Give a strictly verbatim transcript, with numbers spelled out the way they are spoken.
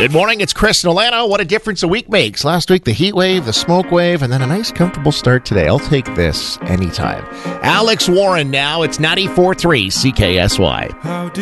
Good morning, it's Chris in Atlanta. What a difference a week makes. Last week, the heat wave, the smoke wave, and then a nice, comfortable start today. I'll take this anytime. Alex Warren now. It's ninety-four point three C K S Y.